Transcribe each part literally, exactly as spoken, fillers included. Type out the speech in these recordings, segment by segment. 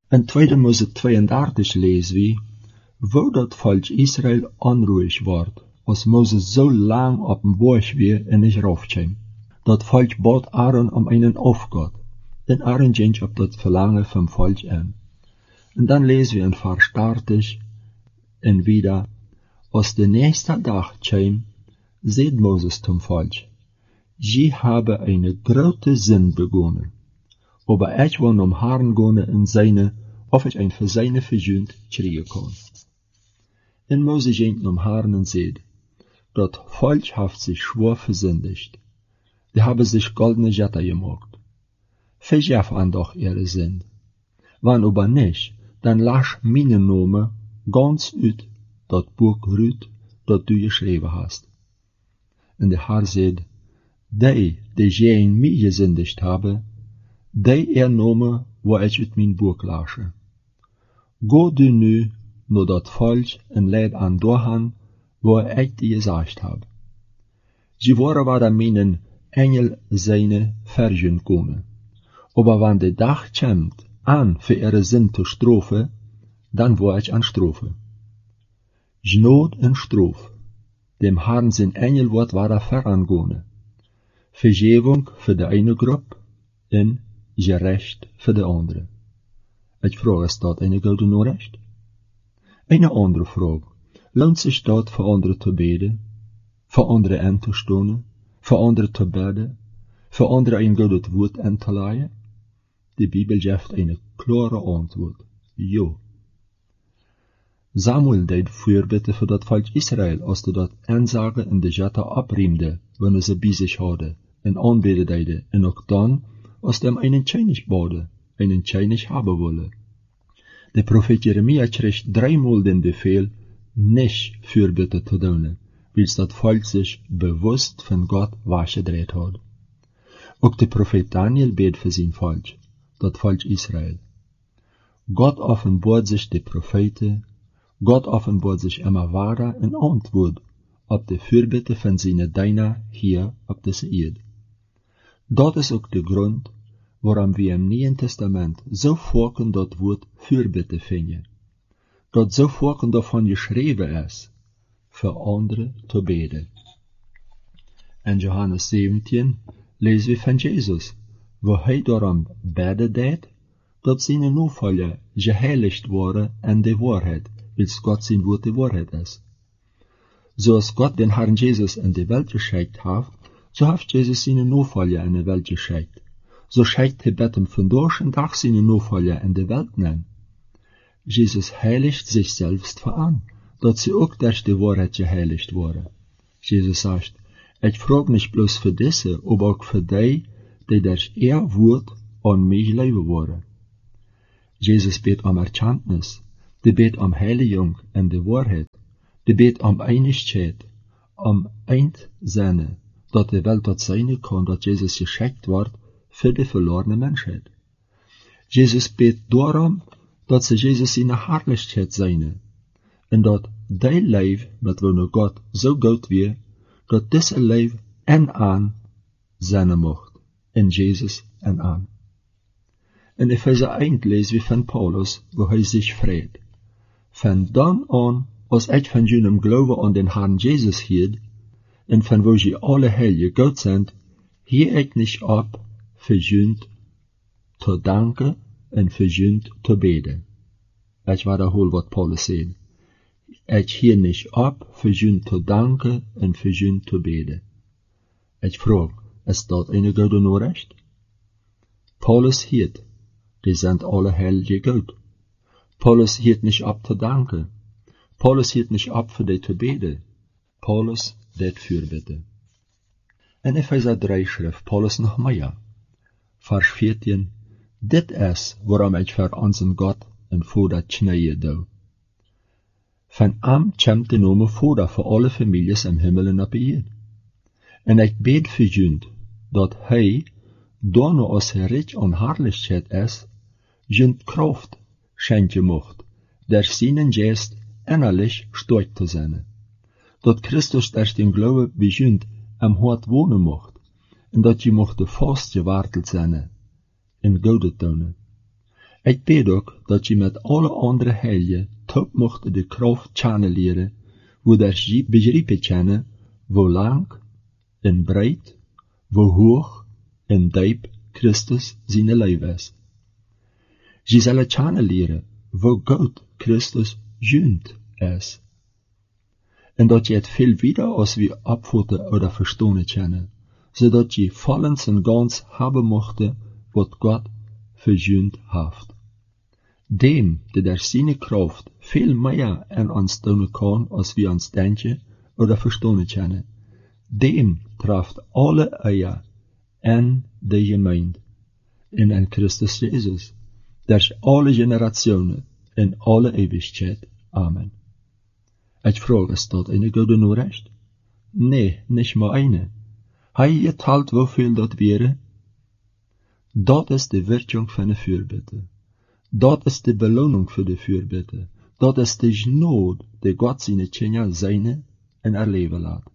In tweede Mose tweeëndertig lezen we, wo dat volk Israël onruhig wordt, als Moses zo lang op een borg weer en niet raufkwam. Dat volk bot Aaron om einen Aufgott, en Aaron ging op dat verlangen vom volk aan. En dan lezen we in vers dertig en wieder, als de nächste dag kwam, zei Moses zum volk, je hebben eine grote zin begonnen, aber ich wil om haren gone in seine, of ich ein für seine verjunt kriegen kon. En Moses ging om haren en zei, dat volk heeft zich schwor versündigt. Die hebben zich goldene Jetter gemacht. Verjef an doch ihre Sinn. Wann aber nicht, dann lasch meine Nome ganz uit dat Buch rüt, dat du geschrieben hast. En de Herr zei, die, die je in mij gesündigt habe, die er Nome, wo ich uit mijn Buch lasche. Go du nu, no dat volk en leid an dohan, wo ich die gesagt habe. Sie waren war meinen Engel seine Vergen kommen. Aber wann der Tag kommt, an für ihre Sinn zu Strophe, dann war ich an Strophe. Gnod en Strof. Dem Herrn sein Engelwort war er verangone. Vergebung für die eine Gruppe en gerecht für die andere. Ich frage, ist das eine goldene Recht? Eine andere Frage. Lohnt sich dort für andere zu beten, für andere anzustonen, für andere zu beten, für andere ein gutes Wort anzuleihen? Die Bibel gibt eine klare Antwort. Jo. Samuel deed Fürbitte für das Volk Israel, als du dat Ansage in de Jette abriemde, wenn er sie bei sich hatte, en anbeten deide, en auch dann, als dem einen König bade, einen König haben wolle. Der Prophet Jeremia kriegt dreimal den Befehl, nicht Fürbitte zu tun, weil das Volk sich bewusst von Gott weggedreht hat. Auch der Prophet Daniel bet für sein Volk, das Volk Israel. Gott offenbart sich die Propheten, Gott offenbart sich immer wahrer in Antwort auf die Fürbitte von seinen Diener hier auf dieser Erde. Das ist auch der Grund, warum wir im Neuen Testament so vorkommen das Wort Fürbitte finden. Dat so vorkommt davon geschrieben ist, für andere zu beten. In Johannes zeventien lesen wir von Jesus, wo er darum beten deed, dat seine Nachfolger geheiligt worden an die Wahrheit, weil Gott sein Wort die Wahrheit ist. So als Gott den Herrn Jesus in die Welt geschickt hat, so hat Jesus seine Nachfolger in die Welt geschickt. So schickt er betem von durch und Tag seine Nachfolger in die Welt nennen. Jesus heiligt sich selbst an, dat sie auch durch die Wahrheit geheiligt worden. Jesus sagt, ich frage nicht bloß für diese, aber auch für die, die durch ihr Wort an mich leben wollen. Jesus bet um Erkenntnis, die bet um Heiligung in die Wahrheit, die bet um Einigkeit, um Einssein, dat die Welt dort sein kann, dat Jesus geschickt wird für die verlorene Menschheit. Jesus bet darum, dat ze Jesus in de Herrlichkeit zijn, en dat die Leib, met wanneer God zo goed weer, dat deze Leib en aan zijn mocht, en Jesus en aan. In Epheser één lezen we van Paulus, wo hij zich vreet. Van dan aan, als ik van jullie geloven aan den Herrn Jesus hield, en van wo je alle heilige God zijn, hier ik niet op, verjunt te danken, en verjunt te beden. Ich wiederhole, wat Paulus zei. Ich hier nicht ab, verjunt te danken en verjunt te beden. Ich frage, ist das eine gute Nachricht? Paulus hielt, die sind alle heilige Gott. Paulus hielt nicht ab zu danken. Paulus hielt nicht ab für die zu beten. Paulus det Fürbitte. In Epheser drei schrift Paulus noch mehr. Vers vierzehn. Dit is waarom ik voor onze God en Vader knieën doe. Van hem komt de naam Vader voor alle families im Himmel en op aarde. En ik bid voor junt, dat hij, daarna als hij rijk aan Herrlichkeit is, junt Kraft schenken mocht, der seinen Geist innerlich stark zu sein. Dat Christus durch den Glauben bij junt am Hart wohnen mocht, en dat je mocht de vast gewarteld zijn, in Gode tonen. Ik bid ook dat je met alle andere heiligen top mocht de kracht channeleren, wo der je begrijpen kennen, wo lang en breed, wo hoog en diep Christus zijn lijf is. Je zal channeleren, wo God Christus junt is. En dat je het veel wieder als we opvoeden oder verstonen kennen, zodat je vollends en gans hebben mochte, wat God verjunt heeft. Dem, die der seine kracht veel meer aan ons doen kan, als we ons denken oder verstonen kennen, dem traft alle eier en de gemeinde, in een Christus Jezus, der alle generationen, in alle eeuwigheid. Amen. Ik vraag, is dat een goede Nachricht? Nee, nicht maar eine. Hij je talt hoeveel dat wäre? Dat is de werking van de Fürbitte. Dat is de beloning voor de Fürbitte. Dat is de genade, die God zijn Kinder zijne en erleven laat.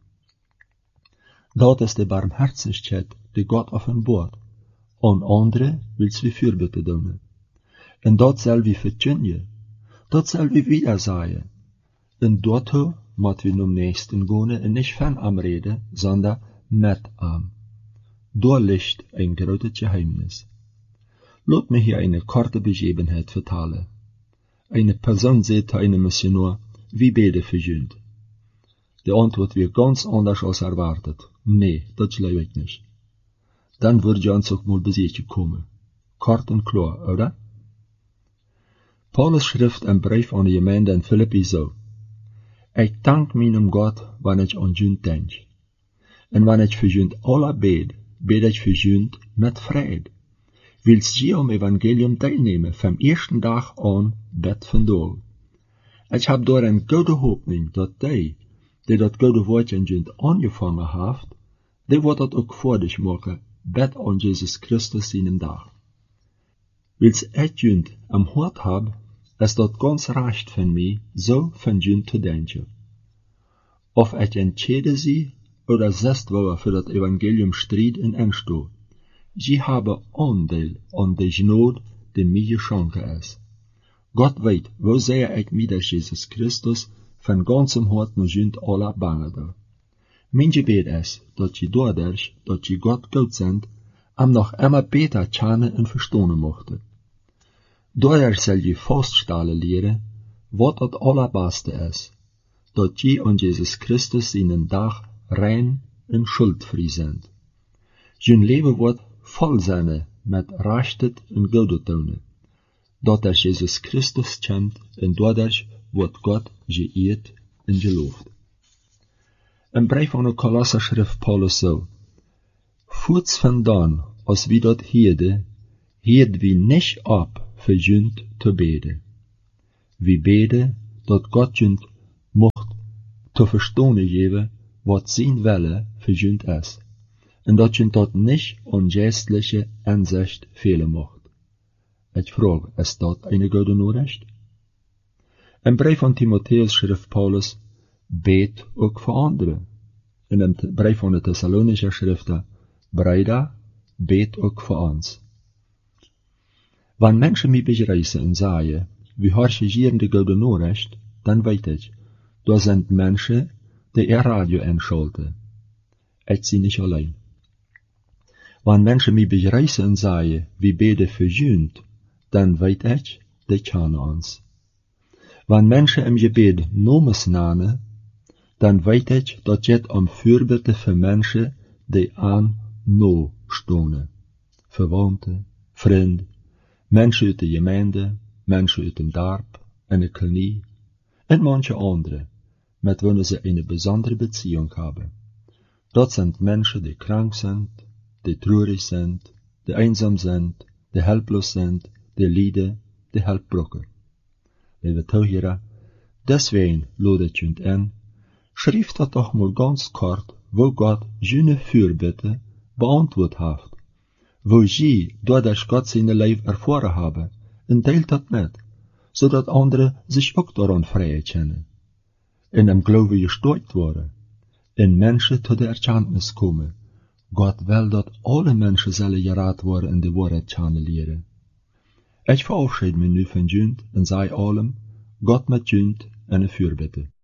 Dat is de barmherzigkeit, die God offenbart. Aan anderen wils we Fürbitte doen. En dat zal we verkündigen. Dat zal we wieder zeggen. En daartoe moeten we naar nächsten gaan en niet van am reden, sondern met am. Daar ligt een groot geheimnis. Laat me hier eine korte Begebenheit vertellen. Eine Person sagt zu einem Missionar, wie bete verjunt? De antwoord weer ganz anders als erwartet. Nee, dat geloof ik niet. Dan würde je ons ook mal bezietje komen. Kort en klar, oder? Paulus schrift een brief aan de gemeente in Philippi zo. Ik dank meinem Gott, wanneer ik aan junt denk. En wanneer ik verjunt alle bed, bed ik verjunt met vrede. Wils je am Evangelium deelnemen, vom ersten Tag an bed vandaag. Ik heb door een goede hoopning, dat die, die dat goede woordje in junt aangevangen heeft, die wordt dat ook voordig maken, bed aan Jesus Christus in een dag. Wils ik junt am hart heb, is dat ganz recht van mij, zo van junt te denken. Of ik entscheide sie, oder zest wou für dat Evangelium strijd en ensto. Sie haben Andeel an de genade, die mir geschenkt is. Gott weet, wo sehr ich mir des Jesus Christus von ganzem Hart nur junt alle bange da. Mein Gebet is, dat je dadurch, dat je Gott gut sind, am noch immer beter kennen en verstonen mochte. Dadurch soll je vaststellen leren, wat het allerbeste is, dat je an Jesus Christus in een dag rein en schuldvrij sind. Je leven wordt vol zijn met rechtet en goede tonen, dat er Jesus Christus kent en dadurch wordt God geëerd en geloofd. Een brief van de Kolosser schrift Paulus zo. Voorts vandaan, als wie dat heerde, heerd wie nicht ab für junt te beden. Wie beden, dat God junt mocht te verstonen geven, wat zijn welle für junt is. En dat je dat niet aan geestelijke inzicht velen mocht. Ik vraag, is dat een goede Nachricht? In brief van Timotheus schrift Paulus, beet ook voor anderen. In een brief van de Thessalonische schriften, Brüder, beet ook voor ons. Wanneer mensen mij begrijpen en zeggen, wie hartje de goede Nachricht, dan weet ik, dat zijn mensen die er radio einschalten. Ik zie niet alleen. Wanneer mensen mij begrijpen en zeggen, wie beden verjunt, dan weet ik, die kennen ons. Wanneer mensen im gebed nomes nemen, dan weet ik dat het om voorbeelden voor mensen die aan no stonen. Verwanten, vrienden, mensen uit de gemeente, mensen uit een dorp, en een kolonie, en manche andere, met wie ze een bijzondere beziehung hebben. Dat zijn mensen die krank zijn, die treurig zijn, die einsam zijn, die helploos zijn, die lijden, die hulp brokken. Lieve toegeren, deswegen lade ik je in, schrijf dat toch maar ganz kort, wo God jene Fürbitte beantwoord heeft, wo je, doordat God zijn leven ervaren hebben, en deelt dat met, zodat anderen zich ook daaraan vrij kennen, en hem geloven gestooid worden, en mensen tot de erkenntnis komen. God wil dat alle mensen zullen geraad worden en de waarheid kennen leren. Ich verabschiede mich nu van Junt en sei allem, Gott met Junt en een vuurbitte.